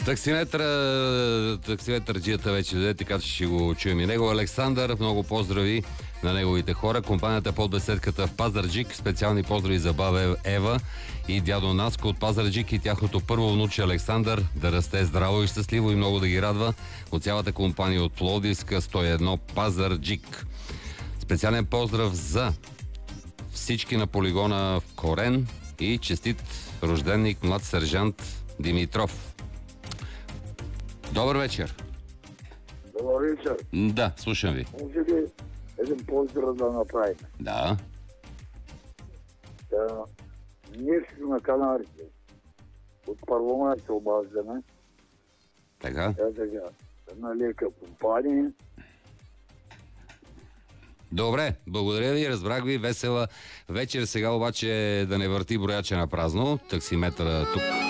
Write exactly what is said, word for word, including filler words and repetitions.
Таксиметър, таксиметърджията вече даде, така че ще го чуем и него. Александър, много поздрави на неговите хора. Компанията под беседката в Пазарджик. Специални поздрави за баба Ева и дядо Наско от Пазарджик и тяхното първо внуче Александър. Да расте здраво и щастливо и много да ги радва. От цялата компания от Пловдивска сто и едно Пазарджик. Специален поздрав за всички на полигона в Корен и честит рожденник млад сержант Димитров. Добър вечер. Добър вечер. Да, слушам ви. Може ли един поздрав да направим? Да. Да, ние сме на Канарите. От Първомай се обаждаме. Така. Е така. Една лека компания. Добре, благодаря ви, разбрах ви, весела вечер. Сега обаче да не върти брояча на празно. Таксиметъра тук.